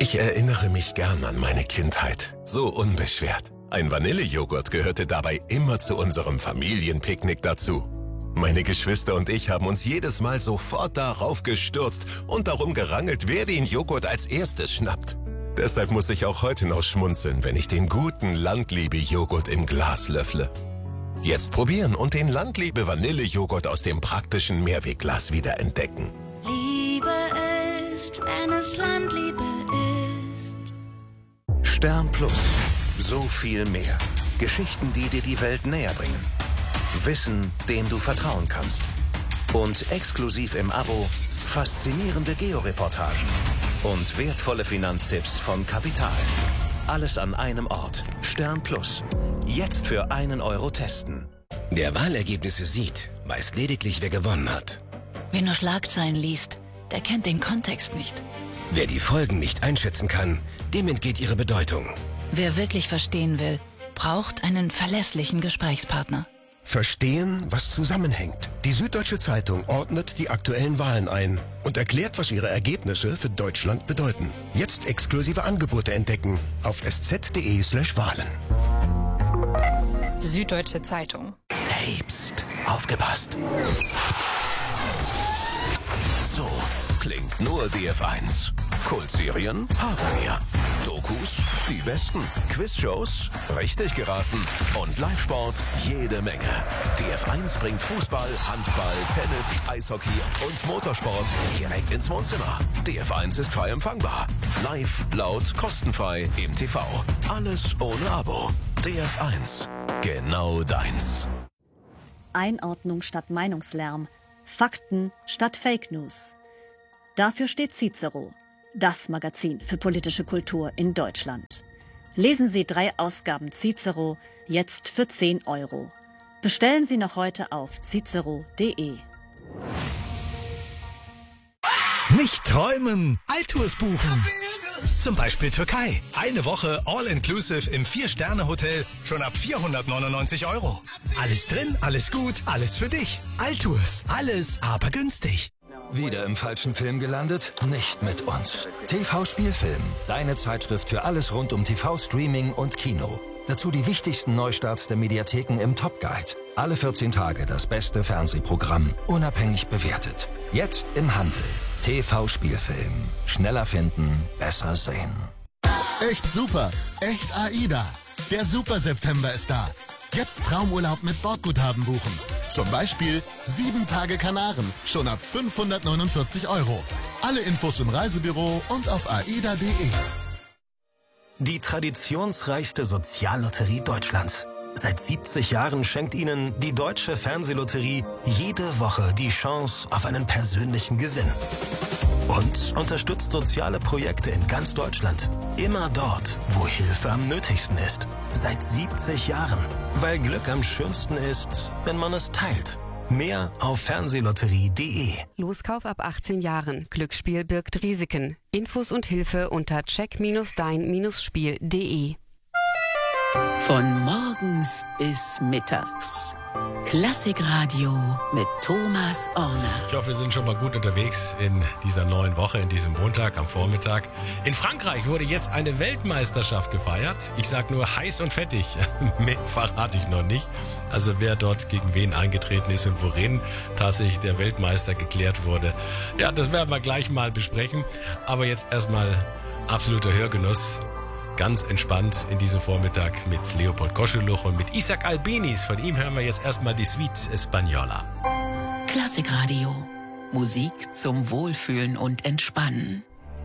Ich erinnere mich gern an meine Kindheit. So unbeschwert. Ein Vanillejoghurt gehörte dabei immer zu unserem Familienpicknick dazu. Meine Geschwister und ich haben uns jedes Mal sofort darauf gestürzt und darum gerangelt, wer den Joghurt als erstes schnappt. Deshalb muss ich auch heute noch schmunzeln, wenn ich den guten Landliebe-Joghurt im Glas löffle. Jetzt probieren und den Landliebe-Vanillejoghurt aus dem praktischen Mehrwegglas wieder entdecken. Liebe ist, wenn es Landliebe ist. Stern Plus. So viel mehr. Geschichten, die dir die Welt näher bringen. Wissen, dem du vertrauen kannst. Und exklusiv im Abo faszinierende Georeportagen und wertvolle Finanztipps von Kapital. Alles an einem Ort. Stern Plus. Jetzt für €1 testen. Der Wahlergebnisse sieht, weiß lediglich, wer gewonnen hat. Wer nur Schlagzeilen liest, der kennt den Kontext nicht. Wer die Folgen nicht einschätzen kann, dem entgeht ihre Bedeutung. Wer wirklich verstehen will, braucht einen verlässlichen Gesprächspartner. Verstehen, was zusammenhängt. Die Süddeutsche Zeitung ordnet die aktuellen Wahlen ein und erklärt, was ihre Ergebnisse für Deutschland bedeuten. Jetzt exklusive Angebote entdecken auf sz.de/Wahlen. Süddeutsche Zeitung. Hey, pst, aufgepasst. So klingt nur DF1. Kultserien haben wir. Dokus, die besten. Quizshows, richtig geraten. Und Live-Sport, jede Menge. DF1 bringt Fußball, Handball, Tennis, Eishockey und Motorsport direkt ins Wohnzimmer. DF1 ist frei empfangbar. Live, laut, kostenfrei im TV. Alles ohne Abo. DF1. Genau deins. Einordnung statt Meinungslärm. Fakten statt Fake News. Dafür steht Cicero, das Magazin für politische Kultur in Deutschland. Lesen Sie 3 Ausgaben Cicero jetzt für €10. Bestellen Sie noch heute auf cicero.de. Nicht träumen, Altours buchen. Zum Beispiel Türkei. Eine Woche All-Inclusive im 4-Sterne-Hotel schon ab €499. Alles drin, alles gut, alles für dich. Altours, alles aber günstig. Wieder im falschen Film gelandet? Nicht mit uns. TV Spielfilm, deine Zeitschrift für alles rund um TV, Streaming und Kino. Dazu die wichtigsten Neustarts der Mediatheken im Top Guide. Alle 14 Tage das beste Fernsehprogramm, unabhängig bewertet. Jetzt im Handel. TV Spielfilm. Schneller finden, besser sehen. Echt super, echt AIDA. Der Super September ist da. Jetzt Traumurlaub mit Bordguthaben buchen. Zum Beispiel 7 Tage Kanaren, schon ab €549. Alle Infos im Reisebüro und auf aida.de. Die traditionsreichste Soziallotterie Deutschlands. Seit 70 Jahren schenkt Ihnen die Deutsche Fernsehlotterie jede Woche die Chance auf einen persönlichen Gewinn. Und unterstützt soziale Projekte in ganz Deutschland. Immer dort, wo Hilfe am nötigsten ist. Seit 70 Jahren. Weil Glück am schönsten ist, wenn man es teilt. Mehr auf Fernsehlotterie.de. Loskauf ab 18 Jahren. Glücksspiel birgt Risiken. Infos und Hilfe unter check-dein-spiel.de. Von morgens bis mittags. Klassikradio mit Thomas Orner. Ich hoffe, wir sind schon mal gut unterwegs in dieser neuen Woche, in diesem Montag am Vormittag. In Frankreich wurde jetzt eine Weltmeisterschaft gefeiert. Ich sag nur heiß und fettig. Mehr verrate ich noch nicht. Also wer dort gegen wen eingetreten ist und worin tatsächlich der Weltmeister geklärt wurde. Ja, das werden wir gleich mal besprechen. Aber jetzt erstmal absoluter Hörgenuss. Ganz entspannt in diesem Vormittag mit Leopold Koscheluch und mit Isaac Albeniz. Von ihm hören wir jetzt erstmal die Suite Española. Klassikradio. Musik zum Wohlfühlen und Entspannen.